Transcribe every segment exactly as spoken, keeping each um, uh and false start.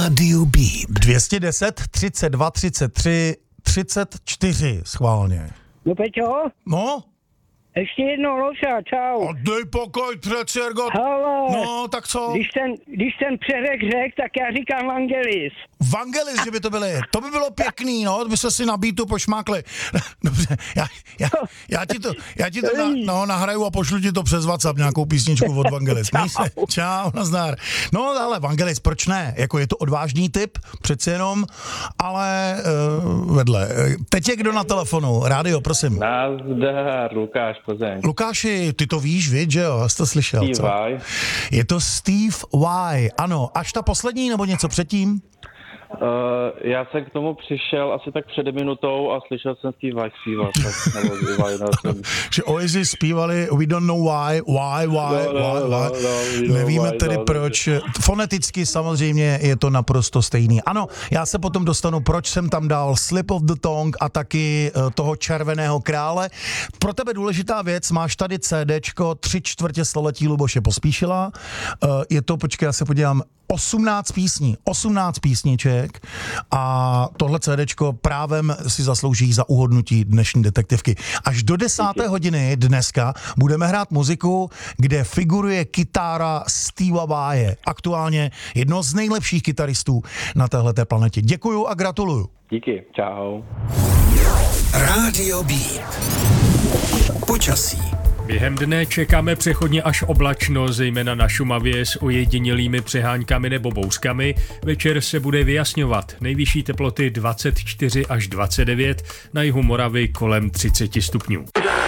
Rádio Beat. dvě stě deset, třicet dva, třicet tři, třicet čtyři schválně. No Peťo? No? Ještě jednou, Loša, čau. A dej pokoj, Trecergot. Hele. No, tak co? Když ten, když ten přeřek řek, tak já říkám Vangelis. Vangelis, že by to byly. To by bylo pěkný, no, by se si na beatu pošmákli. Dobře, já, já, já ti to, já ti to na, no, nahraju a pošlu ti to přes WhatsApp, nějakou písničku od Vangelis. Měj se, čau, nazdar. No, ale Vangelis, proč ne? Jako je to odvážný typ, přeci jenom, ale uh, vedle. Teď je kdo na telefonu? Rádio, prosím. Nazdar, Lukáš Plzeň. Lukáši, ty to víš, víš, že jo? Jsi to slyšel, Steve co? Vai. Je to Steve Vai, ano. Až ta poslední, nebo něco předtím? Uh, já jsem k tomu přišel asi tak před minutou a slyšel jsem Steve Vai zpívat. Tak, nebo Vai, no, jsem... Že Oasis zpívali We don't know why, why, why, no, no, why, no, why. no, Nevíme why, tedy no, proč. Foneticky samozřejmě je to naprosto stejný. Ano, já se potom dostanu, proč jsem tam dal Slip of the Tongue a taky toho Červeného krále. Pro tebe důležitá věc, máš tady CDčko tři čtvrtě století Luboše Pospíšila. Je to, počkej, já se podívám, osmnáct písní, osmnáct písniček a tohle CDčko právem si zaslouží za uhodnutí dnešní detektivky. Až do desáté hodiny dneska budeme hrát muziku, kde figuruje kytára Steva Vaie. Aktuálně jedno z nejlepších kytaristů na téhleté planetě. Děkuju a gratuluju. Díky, čau. Rádio Beat. Počasí. Během dne čekáme přechodně až oblačno, zejména na Šumavě s ojedinělými přeháňkami nebo bouřkami. Večer se bude vyjasňovat. Nejvyšší teploty dvacet čtyři až dvacet devět, na jihu Moravy kolem třicet stupňů.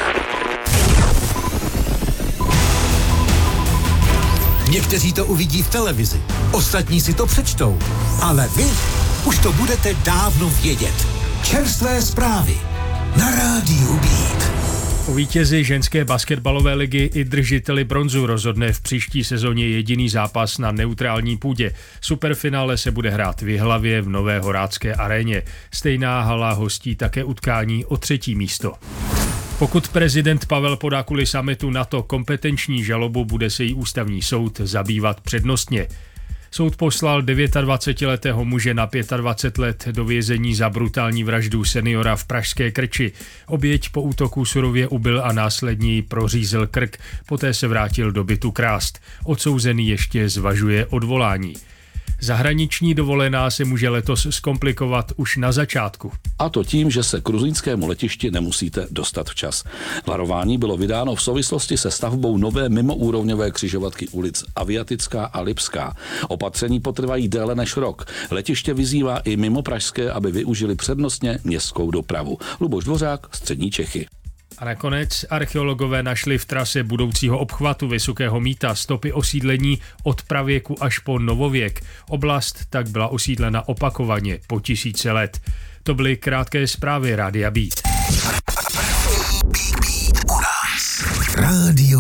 Někteří to uvidí v televizi, ostatní si to přečtou, ale vy už to budete dávno vědět. Čerstvé zprávy na Rádiu Beat. O vítězi ženské basketbalové ligy i držiteli bronzu rozhodne v příští sezóně jediný zápas na neutrální půdě. Superfinále se bude hrát v Jihlavě v Nové Horácké aréně. Stejná hala hostí také utkání o třetí místo. Pokud prezident Pavel podá kvůli summitu NATO kompetenční žalobu, bude se jí ústavní soud zabývat přednostně. Soud poslal dvacetidevítiletého muže na dvacet pět let do vězení za brutální vraždu seniora v pražské Krči. Oběť po útoku surově ubil a následně jí prořízl krk, poté se vrátil do bytu krást. Odsouzený ještě zvažuje odvolání. Zahraniční dovolená se může letos zkomplikovat už na začátku. A to tím, že se k gruzínskému letišti nemusíte dostat včas. Varování bylo vydáno v souvislosti se stavbou nové mimoúrovňové křižovatky ulic Aviatická a Lipská. Opatření potrvají déle než rok. Letiště vyzývá i mimo pražské, aby využili přednostně městskou dopravu. Luboš Dvořák, Střední Čechy. A nakonec archeologové našli v trase budoucího obchvatu Vysokého Mýta stopy osídlení od pravěku až po novověk. Oblast tak byla osídlena opakovaně po tisíce let. To byly krátké zprávy Rádia Beat. Rádio